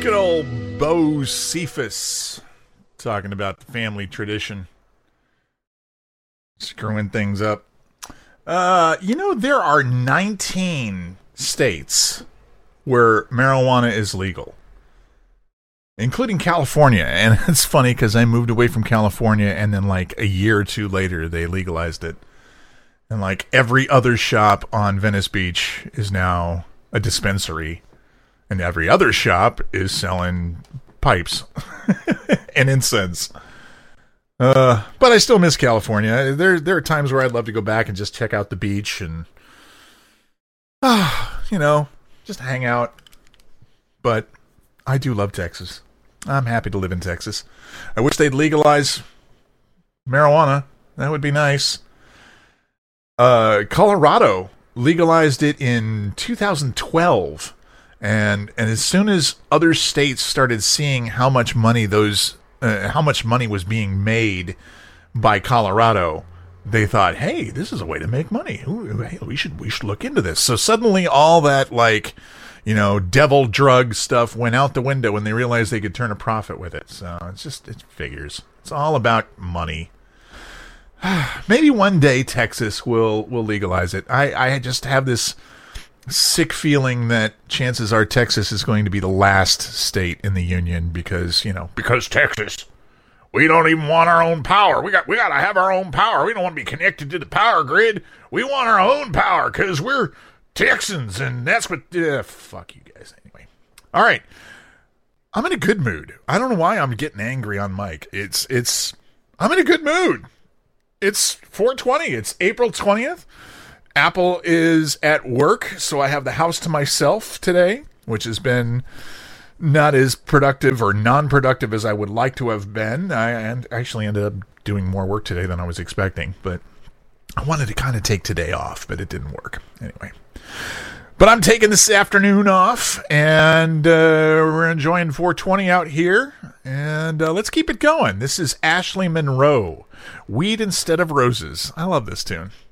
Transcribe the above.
Good old Bo Cephas talking about the family tradition. Screwing things up. There are 19 states where marijuana is legal, including California. And it's funny because I moved away from California, and then like a year or two later, they legalized it. And like every other shop on Venice Beach is now a dispensary. And every other shop is selling pipes and incense. But I still miss California. There are times where I'd love to go back and just check out the beach and, just hang out. But I do love Texas. I'm happy to live in Texas. I wish they'd legalize marijuana. That would be nice. Colorado legalized it in 2012. And as soon as other states started seeing how much money was being made by Colorado, they thought, "Hey, this is a way to make money. Hey, we should look into this." So suddenly, all that devil drug stuff went out the window when they realized they could turn a profit with it. So it figures. It's all about money. Maybe one day Texas will legalize it. I just have this sick feeling that chances are Texas is going to be the last state in the union because Texas, we don't even want our own power. We got to have our own power. We don't want to be connected to the power grid. We want our own power because we're Texans, and that's what. Fuck you guys. Anyway, all right. I'm in a good mood. I don't know why I'm getting angry on Mike. I'm in a good mood. It's 4/20. It's April 20th. Apple is at work, so I have the house to myself today, which has been not as productive or non-productive as I would like to have been. I actually ended up doing more work today than I was expecting, but I wanted to kind of take today off, but it didn't work. Anyway. But I'm taking this afternoon off, and we're enjoying 420 out here, and let's keep it going. This is Ashley Monroe, Weed Instead of Roses. I love this tune.